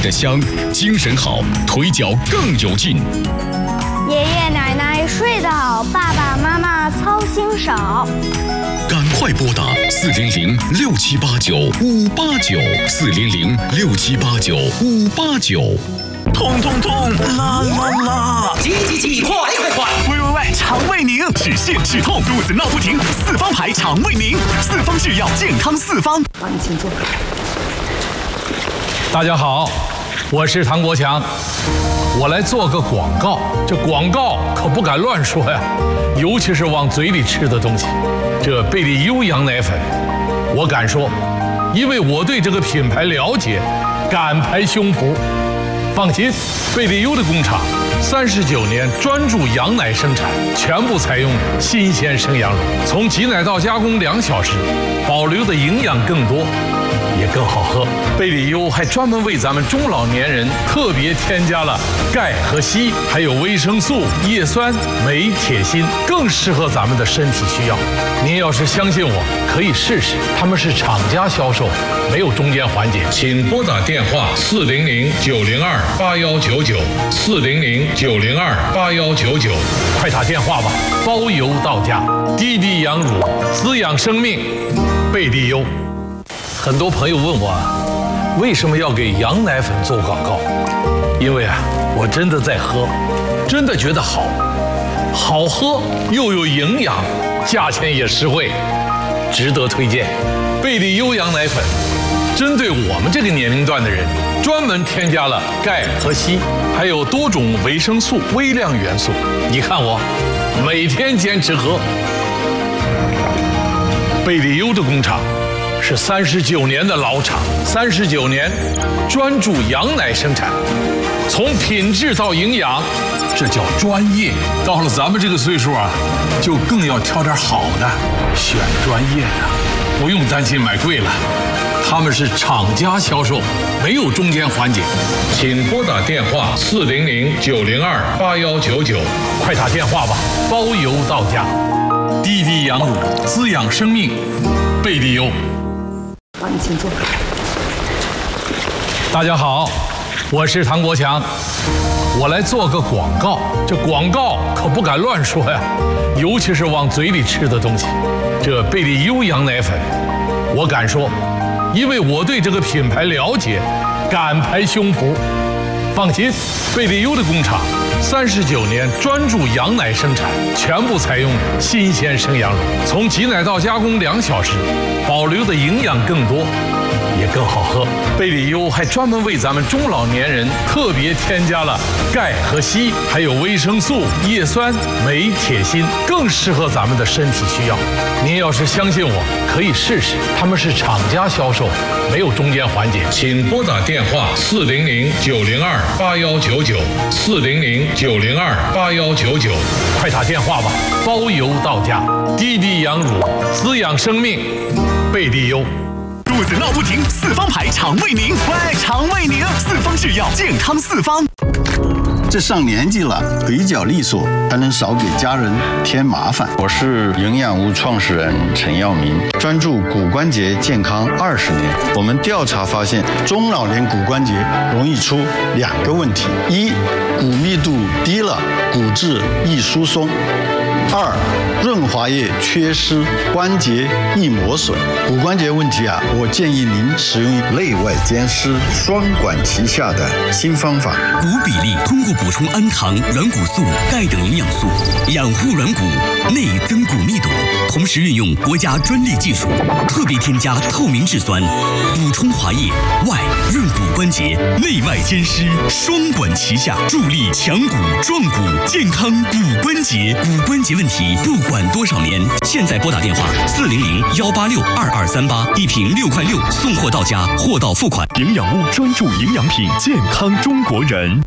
着香，精神好，腿脚更有劲。 爷爷奶奶睡得好，爸爸妈妈操心少。 赶快拨打400-6789589，400-6789589。 痛痛痛，啦啦啦！ 急，快！ 喂，肠胃宁，止泻止痛，肚子闹不停，四方牌肠胃宁，四方制药，健康四方。 好，你请坐。 大家好，我是唐国强，我来做个广告。这广告可不敢乱说呀，尤其是往嘴里吃的东西。这贝利优羊奶粉，我敢说，因为我对这个品牌了解，敢拍胸脯。放心，贝利优的工厂39年专注羊奶生产，全部采用新鲜生羊乳，从挤奶到加工2小时，保留的营养更多，也更好喝。贝利优还专门为咱们中老年人特别添加了钙和硒，还有维生素、叶酸、镁、铁、锌，更适合咱们的身体需要。您要是相信我，可以试试，他们是厂家销售，没有中间环节。请拨打电话400-902-8199，400-902-8199，快打电话吧，包邮到家。滴滴羊乳，滋养生命，贝利优。很多朋友问我，为什么要给羊奶粉做广告？因为我真的在喝，真的觉得好喝又有营养，价钱也实惠，值得推荐。贝利优羊奶粉针对我们这个年龄段的人，专门添加了钙和硒，还有多种维生素、微量元素。你看我每天坚持喝。贝利优的工厂是39年的老厂，39年专注羊奶生产，从品质到营养，这叫专业。到了咱们这个岁数就更要挑点好的，选专业的，不用担心买贵了。他们是厂家销售，没有中间环节。请拨打电话400-902-8199，快打电话吧，包邮到家。滴滴羊乳，滋养生命，贝利优。 好，你请坐。 大家好，我是唐国强，我来做个广告。这广告可不敢乱说呀，尤其是往嘴里吃的东西。这贝利优羊奶粉，我敢说，因为我对这个品牌了解，敢拍胸脯。放心，贝利优的工厂39年专注羊奶生产，全部采用新鲜生羊乳，从挤奶到加工2小时，保留的营养更多，也更好喝。贝利优还专门为咱们中老年人特别添加了钙和硒，还有维生素、叶酸、镁、铁、锌，更适合咱们的身体需要。您要是相信我，可以试试，他们是厂家销售，没有中间环节。请拨打电话400-902-8199，400-902-8199，快打电话吧，包邮到家。滴滴羊乳，滋养生命，贝利优。 肚子闹不停，四方牌肠胃宁，喂，肠胃宁，四方制药，健康四方。 这上年纪了，腿脚利索，才能少给家人添麻烦。我是营养屋创始人陈耀明，专注骨关节健康20年。我们调查发现，中老年骨关节容易出2个问题：一，骨密度低了，骨质易疏松；二，润滑液缺失，关节易磨损。骨关节问题我建议您使用内外兼施、双管齐下的新方法。 骨比例通过补充氨糖、软骨素、钙等营养素，养护软骨，内增骨密度，同时运用国家专利技术，特别添加透明质酸，补充滑液，外润骨关节，内外兼施，双管齐下，助力强骨壮骨，健康骨关节。骨关节问题不管多少年，现在拨打电话400-186-2238，一瓶6块6，送货到家，货到付款。 营养屋专注营养品，健康中国人。